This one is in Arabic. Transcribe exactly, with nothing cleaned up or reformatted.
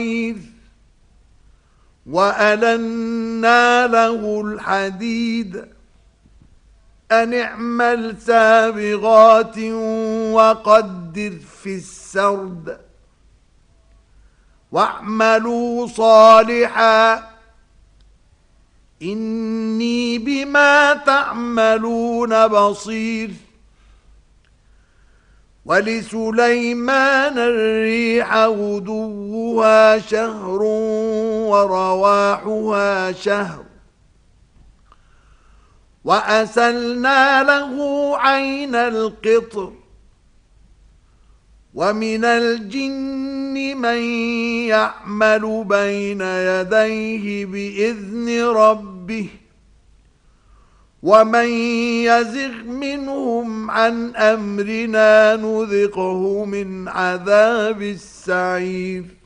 وألنا له الحديد أن اعمل سابغات وقدر في السرد واعملوا صالحا إني بما تعملون بصير. ولسليمان الريح غدوها شهر ورواحها شهر وأسلنا له عين القطر ومن الجن من يعمل بين يديه بإذن ربه ومن يزغ منهم عن أمرنا نذقه من عذاب السعير.